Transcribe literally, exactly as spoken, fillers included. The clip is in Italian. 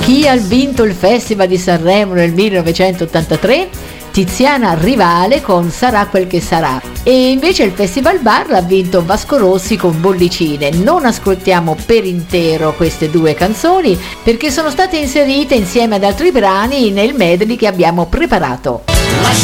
Chi ha vinto il Festival di Sanremo nel millenovecentottantatré? Tiziana Rivale con Sarà quel che sarà. E invece il Festival Bar l'ha vinto Vasco Rossi con Bollicine. Non ascoltiamo per intero queste due canzoni perché sono state inserite insieme ad altri brani nel medley che abbiamo preparato.